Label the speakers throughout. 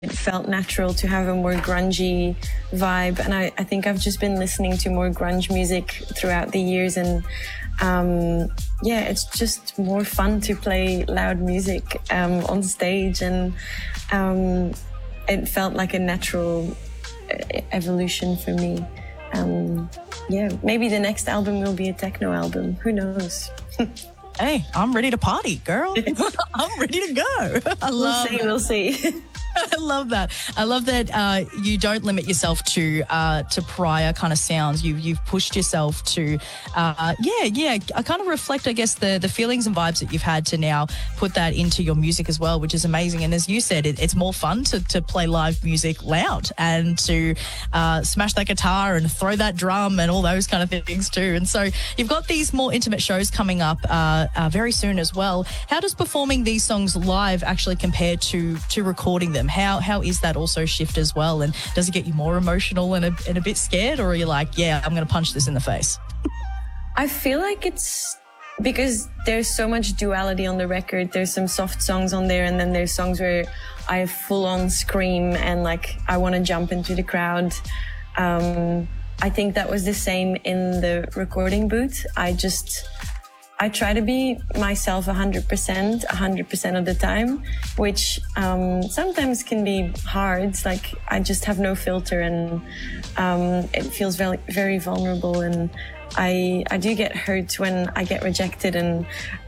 Speaker 1: It felt natural to have a more grungy vibe, and I think I've just been listening to more grunge music throughout the years, and it's just more fun to play loud music on stage, and it felt like a natural evolution for me. Maybe the next album will be a techno album. Who knows?
Speaker 2: Hey, I'm ready to party, girl. I'm ready to go.
Speaker 1: We'll see.
Speaker 2: I love that. I love that you don't limit yourself to prior kind of sounds. You've pushed yourself to, I kind of reflect, I guess, the feelings and vibes that you've had to now put that into your music as well, which is amazing. And as you said, it's more fun to play live music loud and to smash that guitar and throw that drum and all those kind of things too. And so you've got these more intimate shows coming up very soon as well. How does performing these songs live actually compare to recording them? How is that also shift as well? And does it get you more emotional and a bit scared, or are you like, yeah, I'm going to punch this in the face?
Speaker 1: I feel like it's because there's so much duality on the record. There's some soft songs on there, and then there's songs where I full on scream and like I want to jump into the crowd. I think that was the same in the recording booth. I try to be myself 100% of the time, which sometimes can be hard. Like I just have no filter, and it feels very, very vulnerable. And I do get hurt when I get rejected. And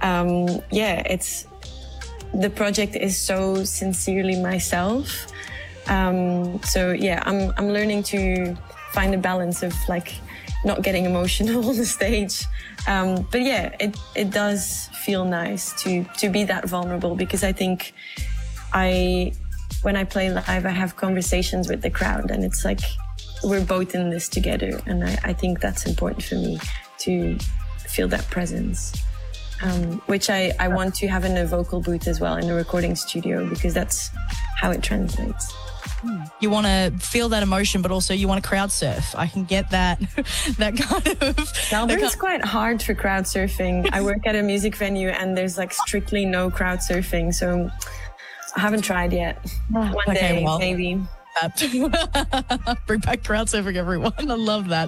Speaker 1: the project is so sincerely myself. I'm learning to find a balance of like not getting emotional on the stage. It does feel nice to be that vulnerable, because I think when I play live, I have conversations with the crowd, and it's like we're both in this together. And I think that's important for me to feel that presence, which I want to have in a vocal booth as well, in a recording studio, because that's how it translates.
Speaker 2: You want to feel that emotion, but also you want to crowd surf. I can get that kind of...
Speaker 1: Melbourne's quite hard for crowd surfing. I work at a music venue and there's like strictly no crowd surfing. So I haven't tried yet. One day, maybe.
Speaker 2: Bring back crowd surfing, everyone. I love that.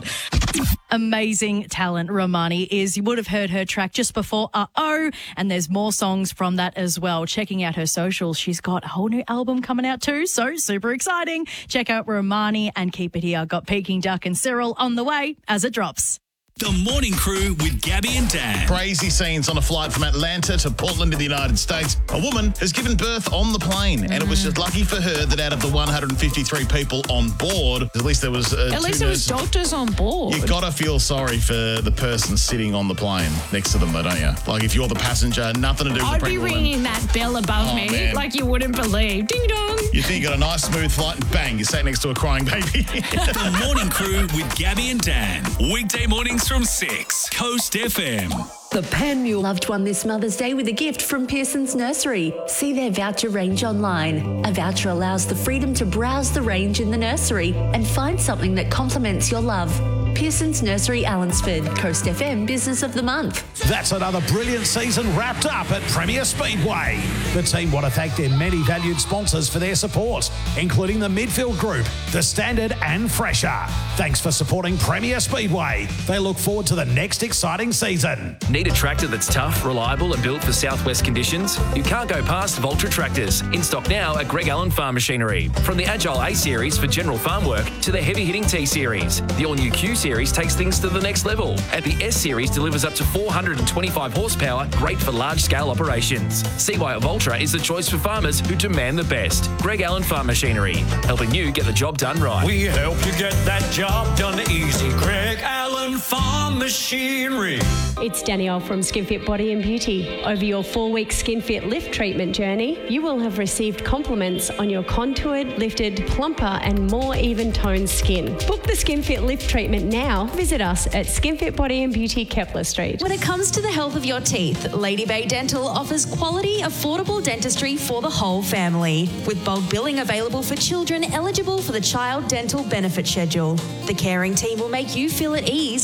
Speaker 2: Amazing talent Romani is. You would have heard her track just before Uh-Oh, and there's more songs from that as well. Checking out her socials, she's got a whole new album coming out too, so super exciting. Check out Romani and keep it here. Got Peking Duck and Cyril on the way as it drops.
Speaker 3: The Morning Crew with Gabby and Dan.
Speaker 4: Crazy scenes on a flight from Atlanta to Portland in the United States. A woman has given birth on the plane, and it was just lucky for her that out of the 153 people on board, at least there was
Speaker 5: at least there was doctors on board.
Speaker 4: You got to feel sorry for the person sitting on the plane next to them, though, don't you? Like if you're the passenger, nothing to do with the pregnant woman.
Speaker 5: I'd be ringing that bell above me,
Speaker 4: man,
Speaker 5: like you wouldn't believe. Ding dong.
Speaker 4: You think you got a nice smooth flight, and bang, you're sat next to a crying baby.
Speaker 3: The Morning Crew with Gabby and Dan. Weekday mornings from 6. Coast FM.
Speaker 6: The pen your loved one this Mother's Day with a gift from Pearson's Nursery. See their voucher range online. A voucher allows the freedom to browse the range in the nursery and find something that complements your love. Pearson's Nursery, Allansford. Coast FM Business of the Month.
Speaker 7: That's another brilliant season wrapped up at Premier Speedway. The team want to thank their many valued sponsors for their support, including the Midfield Group, The Standard and Fresher. Thanks for supporting Premier Speedway. They look forward to the next exciting season.
Speaker 8: Need a tractor that's tough, reliable and built for southwest conditions? You can't go past Voltra Tractors. In stock now at Greg Allen Farm Machinery. From the Agile A Series for general farm work to the heavy-hitting T Series. The all-new Q Series takes things to the next level. And the S Series delivers up to 425 horsepower, great for large-scale operations. See why Voltra is the choice for farmers who demand the best. Greg Allen Farm Machinery, helping you get the job done right.
Speaker 9: We help you get that job done easy. Greg Allen Farm Machinery.
Speaker 10: It's Danielle from SkinFit Body and Beauty. Over your 4-week SkinFit lift treatment journey, you will have received compliments on your contoured, lifted, plumper and more even-toned skin. Book the SkinFit lift treatment now. Visit us at SkinFit Body and Beauty, Kepler Street.
Speaker 11: When it comes to the health of your teeth, Lady Bay Dental offers quality, affordable dentistry for the whole family. With bulk billing available for children eligible for the Child Dental Benefit Schedule. The caring team will make you feel at ease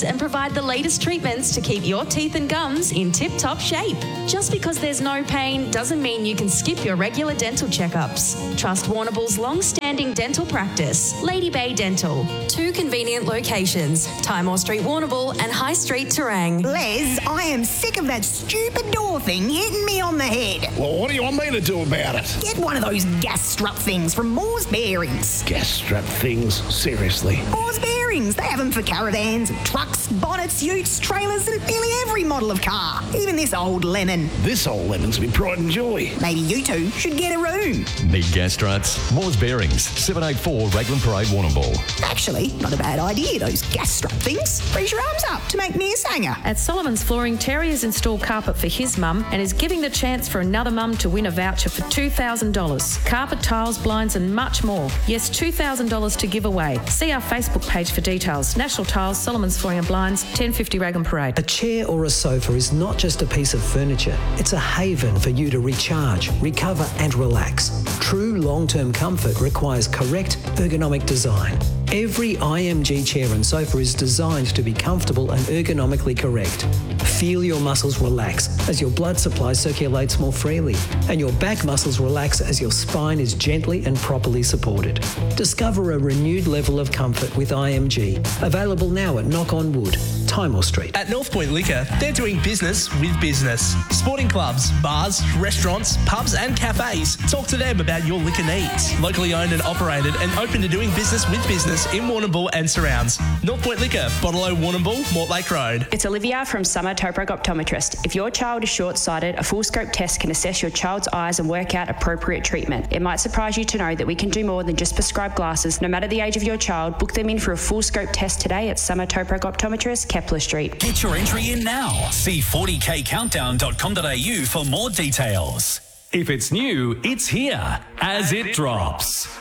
Speaker 11: needs and provide the latest treatments to keep your teeth and gums in tip-top shape. Just because there's no pain doesn't mean you can skip your regular dental checkups. Trust Warrnambool's long-standing dental practice, Lady Bay Dental. 2 convenient locations, Timor Street, Warrnambool and High Street, Terang.
Speaker 12: Les, I am sick of that stupid door thing hitting me on the head.
Speaker 13: Well, what do you want me to do about it?
Speaker 12: Get one of those gas strut things from Moore's Bearings.
Speaker 13: Gas strap things? Seriously?
Speaker 12: Moore's Bearings. They have them for caravans, trucks, bonnets, utes, trailers, and nearly every model of car. Even this old lemon.
Speaker 13: This old lemon's my pride and joy.
Speaker 12: Maybe you two should get a room.
Speaker 14: Need gas struts? Moore's Bearings, 784 Raglan Parade, Warrnambool.
Speaker 12: Actually, not a bad idea, those gas strut things. Freeze your arms up to make me a sanger.
Speaker 15: At Solomon's Flooring, Terry has installed carpet for his mum and is giving the chance for another mum to win a voucher for $2,000. Carpet, tiles, blinds and much more. Yes, $2,000 to give away. See our Facebook page for details. National Tiles, Solomon's Flooring and Blinds, 1050 Raglan Parade.
Speaker 16: A chair or a sofa is not just a piece of furniture. It's a haven for you to recharge, recover and relax. True long-term comfort requires correct ergonomic design. Every IMG chair and sofa is designed to be comfortable and ergonomically correct. Feel your muscles relax as your blood supply circulates more freely, and your back muscles relax as your spine is gently and properly supported. Discover a renewed level of comfort with IMG. Available now at Knock on Wood, Timor Street.
Speaker 17: At North Point Liquor, they're doing business with business. Sporting clubs, bars, restaurants, pubs and cafes. Talk to them about your liquor needs. Locally owned and operated and open to doing business with business in Warrnambool and surrounds. North Point Liquor, Bottle O Warrnambool, Mortlake Road.
Speaker 18: It's Olivia from Summer Toprag Optometrist. If your child is short-sighted, a full scope test can assess your child's eyes and work out appropriate treatment. It might surprise you to know that we can do more than just prescribe glasses. No matter the age of your child, book them in for a full scope test today at Summer Toprag Optometrist, Kepler Street.
Speaker 3: Get your entry in now. See 40kcountdown.com.au for more details. If it's new, it's here as it drops.